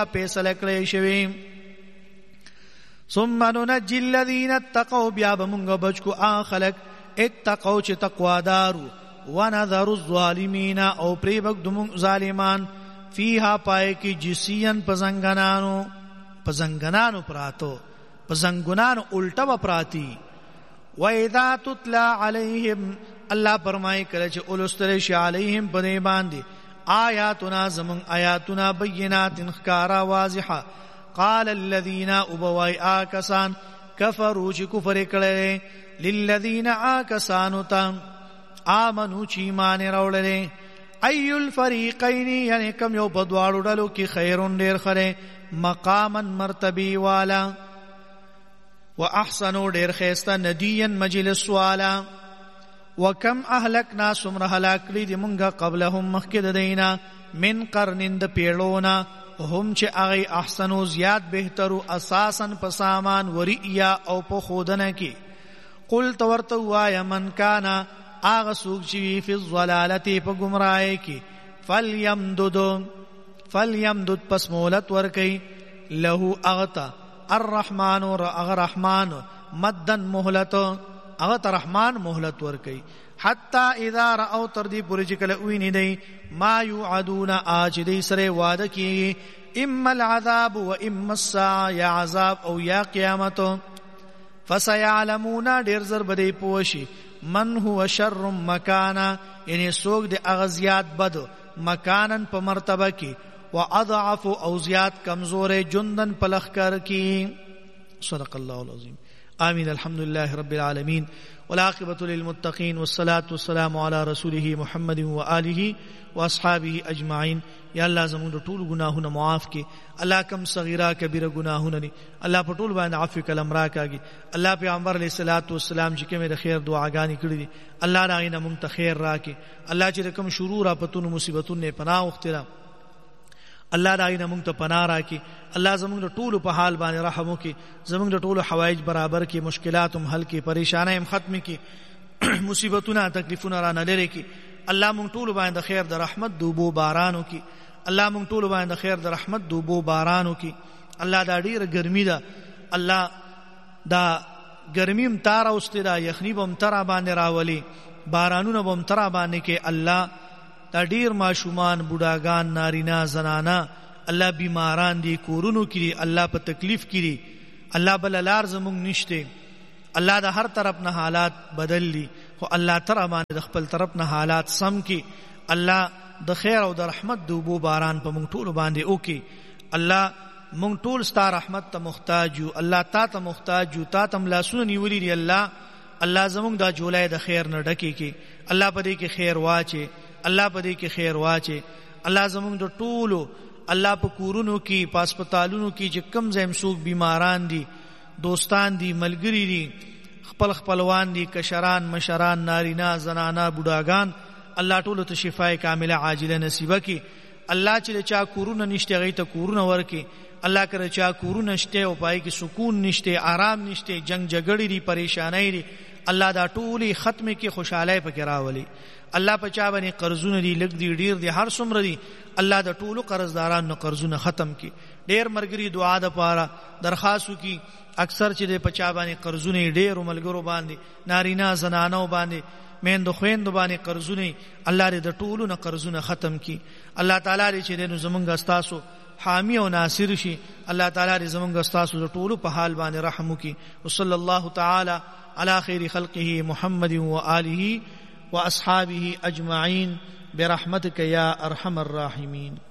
فیصله کړی شوی. ثم ننجي الذين اتقوا بیا بمونږ بچکو خلق اتقوا چې تقوا دارو ونذر الظالمین او پریبک دمون ظالمان فیها پای کی جسین پزنګنانو پراتو پزنګنانو الټا و پراتی. واذا تتلى عليهم الله فرمای کله چې اولستل شي علیهم په باندې آیاتنا زمون آیاتنا بینات خکارا واضحه قال الذين ابوای آکسان کفروا چې کفر کړي للذین آکسانو تم آمنو چې ایمان راوړل ای الفریقین یعنی کوم یو په دواړو ډلو کې خیرون ډیر خره مقاما مرتبی والا واحسنوا ډیر خیسته ندیا مجلس والا. وکم اهلکنا سمره هلاک دي مونږه قبلهم مخکې دینا من قرن د پیړونا هم چې هغه احسنو زیات بهترو اساسا په سامان وریا او په خودنه کې. قل تورت وایا من کانا آغا سوک چوی فی الظلالتی پا گمرائی کی فلیمدد پس مولت ورکی لہو اغتا الرحمن رحمان مدن مهلت اغتا رحمان مهلت ورکی حتی اذا رأو تردی پرچکل اوینی دی ما یوعدون آج دی سر وعد کی اما العذاب و اما الساعة یا عذاب او یا قیامت فسیعلمون دیر زر بدی پوشی من هو شر مکانا یعنی سوک دی اغزیات بد مکانن پا مرتبہ کی واضعف او زیاد کمزور جندن پلخکر کی. صدق اللہ العظیم. آمین. الحمدللہ رب العالمین والعاقبۃ للمتقین والصلاة والسلام علی رسوله محمد وآلہ واصحابہ اجمعین. یا الله زموږ ټول ګناهونه معاف کړي. الله کم صغیره کبیره ګناهونه دي الله په ټول باندې عفو کلم راکاږي. الله پیغمبر علیه الصلاۃ والسلام چې کومه خیر دعاګانې کړې دي الله راغینه مونږ ته خیر راکړي. الله چې کوم شرور اپتون مصیبتونه پناه وختره الله راغینه مونږ ته پناه راکړي. الله زموږ ټول په حال باندې رحم وکړي. زموږ ټول حوائج برابر کړي، مشکلات هم حل کړي، پریشانای هم ختم کړي، مصیبتونه تکلیفونه را نه لري کړي. الله مونږ ټول باندې خیر د رحمت دوبو باران وکړي. الله مونږ ټول باندې خیر د رحمت دوبو باران وکړي. الله دا ډیره ګرمي ده، الله دا ګرمي هم تار اوسته ده، یخني به هم تر باندې راولي، بارانونه به هم تر باندې کې. الله دا ډیر ماشومان بوډاګان نارینا زنانا الله بیماران دي، کورونو کې الله په تکلیف کې. الله بل لار زمونږ نشته. الله د هر طرف نه حالات بدل دي خو الله تر باندې د خپل طرف نه حالات سم کې. الله د خیر او د رحمت دوبو باران په مونږ ټول باندې وکي. الله مونږ ټول ستا رحمت ته محتاج یو. الله تا ته محتاج یو. تا ته لاسونه نیولي دي. الله زمونږ دا جولای د خیر نه ډکې کې. الله په دې کې خیر واچي. الله په دې کې خیر واچي. الله زمونږ د ټولو الله په کورونو کې، په هسپتالونو کې چې کم ځای څوک بیماران دي، دوستان دي، ملګری دي، خپل خپلوان دي، کشران مشران نارینا زنانا بوډاګان، الله ټول ته شفای کامله عاجله نصیب کړي. الله چې چا کورونه نشته غي ته کورونه ورکړي. الله کړه چا کورونه نشته او پای کې سکون نشته، آرام نشته، جنگ جګړې دي، پریشانای دي، الله دا ټولي ختمه کې خوشاله پکې راولي. الله په چا باندې قرضونه دي، لګ دي، ډیر دي، هر څومره دي، الله د ټولو قرضدارانو قرضونه ختم کړي. ډیر مرګري دعا د پاره درخواستو کی اکثر چې د پچا باندې قرضونه ډیر ملګرو باندې نارینا زنانو باندې میندو خويندو باندې قرضونه الله دې د ټولو نه قرضونه ختم کړي. الله تعالی دې چې دې زمونږ استاسو حامی او ناصر شي. الله تعالی دې زمونږ استاسو د ټولو په حال باندې رحم وکړي. وصلی الله تعالی علی خیر خلقه محمد و آله واصحابه اجمعین برحمتک یا ارحم الراحمین.